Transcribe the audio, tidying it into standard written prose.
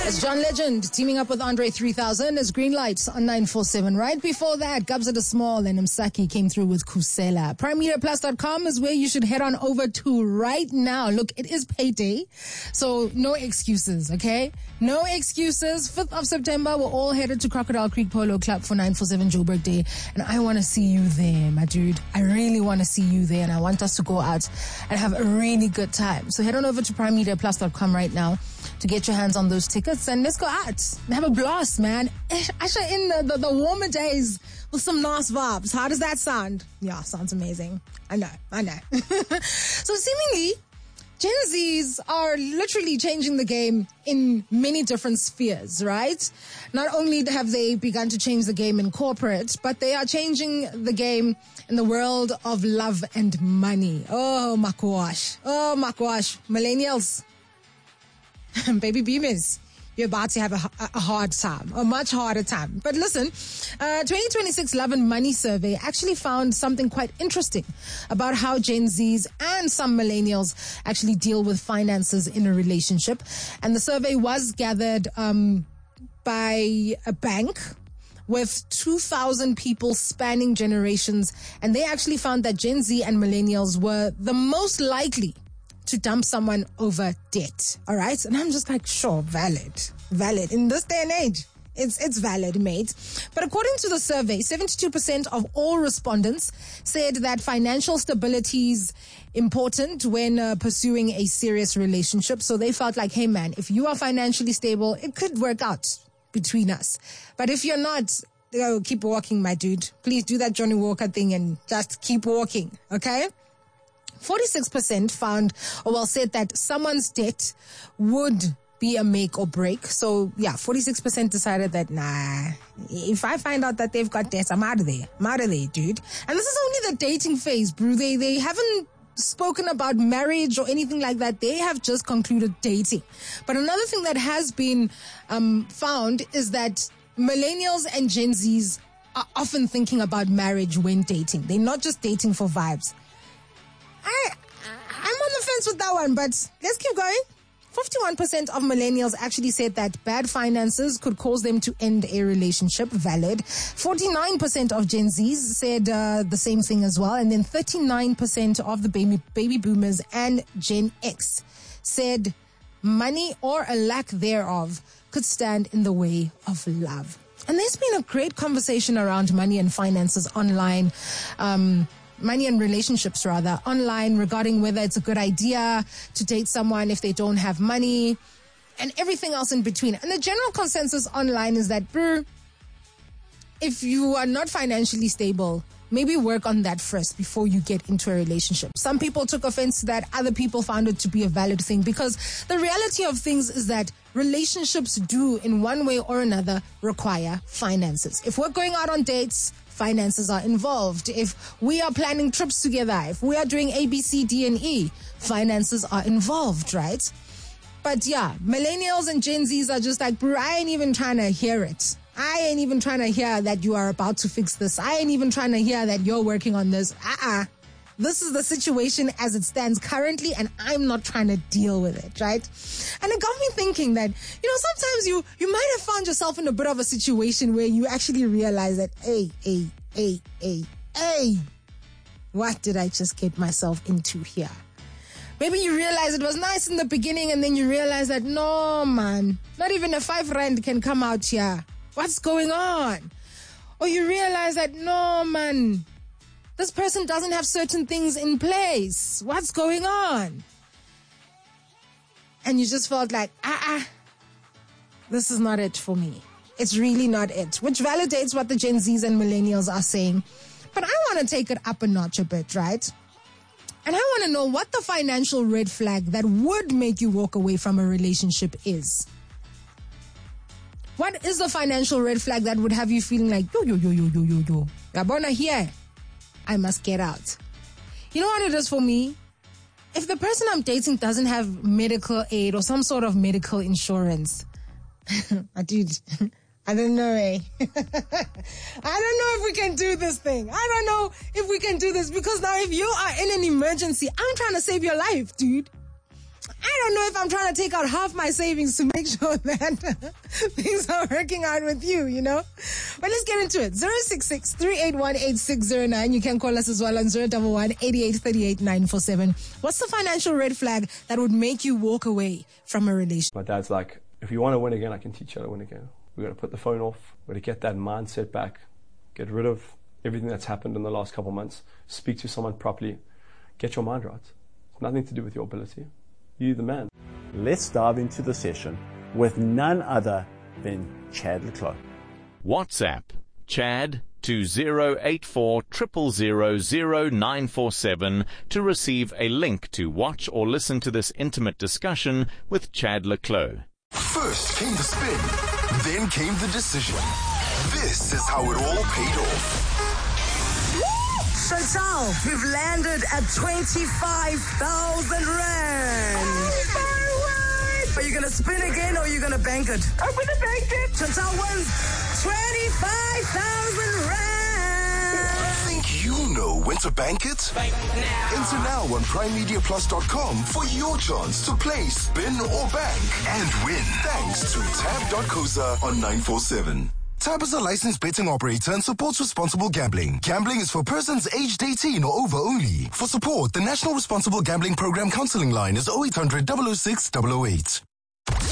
It's John Legend teaming up with Andre 3000 as Green Lights on 947. Right before that, Gabza the Small and Msaki came through with Kusela. PrimeMediaPlus.com is where you should head on over to right now. Look, it is payday, so no excuses, okay? No excuses. 5th of September, we're all headed to Crocodile Creek Polo Club for 947 Joburg Day. And I want to see you there, my dude. I really want to see you there, and I want us to go out and have a really good time. So head on over to PrimeMediaPlus.com right now to get your hands on those tickets, and let's go out and have a blast, man. Usher in the warmer days with some nice vibes. How does that sound? Yeah, sounds amazing. I know. So seemingly, Gen Zs are literally changing the game in many different spheres, right? Not only have they begun to change the game in corporate, but they are changing the game in the world of love and money. Oh, my gosh. Millennials. Baby boomers, you're about to have a hard time, a much harder time. But listen, 2026 Love and Money survey actually found something quite interesting about how Gen Zs and some millennials actually deal with finances in a relationship. And the survey was gathered by a bank with 2,000 people spanning generations. And they actually found that Gen Z and millennials were the most likely to dump someone over debt. All right. And I'm just like, sure, valid. In this day and age, it's valid, mate. But according to the survey, 72% of all respondents said that financial stability is important when pursuing a serious relationship. So they felt like, hey, man, if you are financially stable, it could work out between us. But if you're not, keep walking, my dude. Please do that Johnny Walker thing and just keep walking. Okay. 46% said that someone's debt would be a make or break. So, 46% decided that, nah, if I find out that they've got debt, I'm out of there, dude. And this is only the dating phase, bro. They haven't spoken about marriage or anything like that. They have just concluded dating. But another thing that has been found is that millennials and Gen Zs are often thinking about marriage when dating. They're not just dating for vibes. I'm on the fence with that one, but let's keep going. 51% of millennials actually said that bad finances could cause them to end a relationship. Valid. 49% of Gen Zs said the same thing as well. And then 39% of the baby boomers and Gen X said money or a lack thereof could stand in the way of love. And there's been a great conversation around money and finances online, money and relationships rather, online, regarding whether it's a good idea to date someone if they don't have money and everything else in between. And the general consensus online is that, if you are not financially stable, maybe work on that first before you get into a relationship. Some people took offense to that. Other people found it to be a valid thing, because the reality of things is that relationships do, in one way or another, require finances. If we're going out on dates, finances are involved. If we are planning trips together, if we are doing A, B, C, D, and E, finances are involved, right? But millennials and Gen Zs are just like, I ain't even trying to hear it. I ain't even trying to hear that you are about to fix this. I ain't even trying to hear that you're working on this. This is the situation as it stands currently, and I'm not trying to deal with it, right? And it got me thinking that, sometimes you might have found yourself in a bit of a situation where you actually realize that, hey, what did I just get myself into here? Maybe you realize it was nice in the beginning, and then you realize that, no, man, not even a 5 rand can come out here. What's going on? Or you realize that, no, man, this person doesn't have certain things in place. What's going on? And you just felt like, this is not it for me. It's really not it. Which validates what the Gen Zs and millennials are saying. But I want to take it up a notch a bit, right? And I want to know what the financial red flag that would make you walk away from a relationship is. What is the financial red flag that would have you feeling like, yo. Gabona here. I must get out. You know what it is for me? If the person I'm dating doesn't have medical aid or some sort of medical insurance, dude, I don't know, I don't know if we can do this thing. I don't know if we can do this, because now if you are in an emergency, I'm trying to save your life, dude. I don't know if I'm trying to take out half my savings to make sure that things are working out with you, you know? But let's get into it. 066-381-8609. You can call us as well on 011-8838-947. What's the financial red flag that would make you walk away from a relationship? My dad's like, if you want to win again, I can teach you how to win again. We're going to put the phone off. We're going to get that mindset back. Get rid of everything that's happened in the last couple of months. Speak to someone properly. Get your mind right. It's nothing to do with your ability. You're the man. Let's dive into the session with none other than Chad le Clos. WhatsApp Chad to 084 000 0947 to receive a link to watch or listen to this intimate discussion with Chad le Clos. First came the spin, then came the decision. This is how it all paid off. Chantal, we've landed at 25,000 rand. Are you going to spin again or are you going to bank it? I'm going to bank it. Chantal wins 25,000 rand. Think you know when to bank it? Bank now. Enter now on PrimeMediaPlus.com for your chance to play, spin or bank and win. Thanks to Tab.Coza on 947. Tab is a licensed betting operator and supports responsible gambling. Gambling is for persons aged 18 or over only. For support, the National Responsible Gambling Program counseling line is 0800 006 008.